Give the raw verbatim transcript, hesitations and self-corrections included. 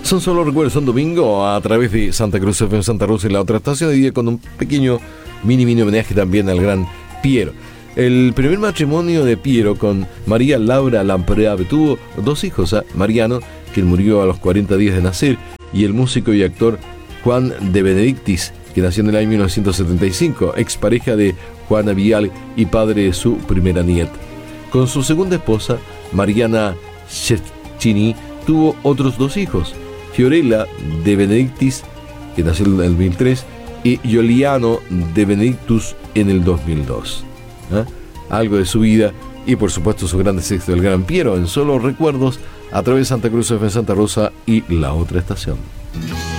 Son solo recuerdos un domingo a través de Santa Cruz F M Santa Rosa y la otra estación de día, con un pequeño mini mini homenaje también al gran Piero. El primer matrimonio de Piero con María Laura Lampreave tuvo dos hijos, ¿eh? Mariano, quien murió a los cuarenta días de nacer, y el músico y actor Juan de Benedictis, que nació en el año mil novecientos setenta y cinco, expareja de Juana Vial y padre de su primera nieta. Con su segunda esposa, Mariana Cecchini, tuvo otros dos hijos, Fiorella de Benedictis, que nació en el dos mil tres, y Giuliano de Benedictus en el dos mil dos. ¿Eh? Algo de su vida y por supuesto sus grandes éxitos del gran Piero en solo recuerdos a través de Santa Cruz F M Santa Rosa y la otra estación.